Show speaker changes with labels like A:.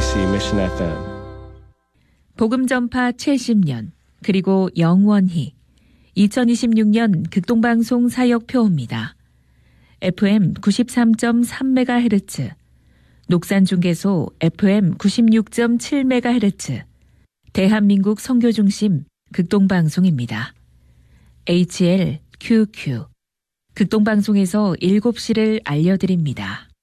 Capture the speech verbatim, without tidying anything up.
A: 케이비씨 Mission 에프엠.
B: 복음 전파 칠십 년 그리고 영원히 이천이십육 년 극동방송 사역표입니다. 에프엠 구십삼 점 삼 메가헤르츠, 녹산중개소 에프엠 구십육 점 칠 메가헤르츠, 대한민국 선교중심 극동방송입니다. 에이치엘 큐큐 극동방송에서 일곱 시를 알려드립니다.